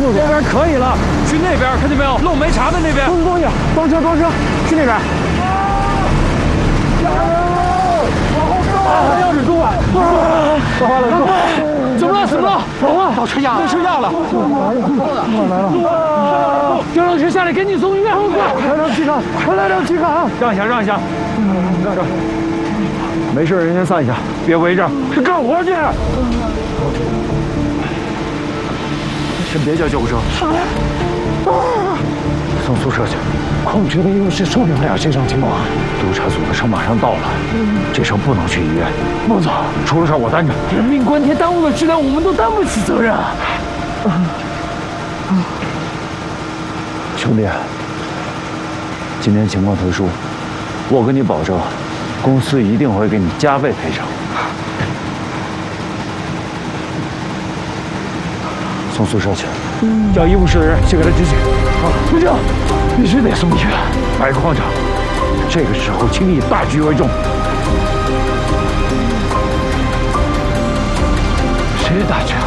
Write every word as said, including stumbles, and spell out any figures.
路这边可以了，去那边看见没有？漏煤茶的那边。东西东西，装车装车，去那边。加油！往后走！钥匙多啊！走完了，走。怎么了？怎么了？走啊！到车架了，到车架了。来了！吊上车下来，赶紧送医院！快让气卡，快来让气卡！让一下，让一下。让让。没事，人先散下，别围着，去干活去。先别叫救护车。送宿舍去。控制的优势受不了这种情况。督察组的车马上到了，这时候不能去医院。孟总，出了事我担着。人命关天，耽误了治疗，我们都担不起责任啊！兄弟，今天情况特殊，我跟你保证，公司一定会给你加倍赔偿。送宿舍去，叫医务室的人去给他支起。好，部长，必须得送医院。白矿长，这个时候请以大局为重。谁是大局？